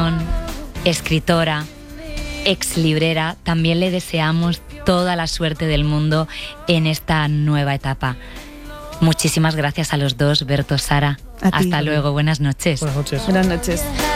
comunicación, escritora, ex librera, también le deseamos toda la suerte del mundo en esta nueva etapa. Muchísimas gracias a los dos, Berto, Sara. Hasta luego, buenas noches. Buenas noches. Buenas noches.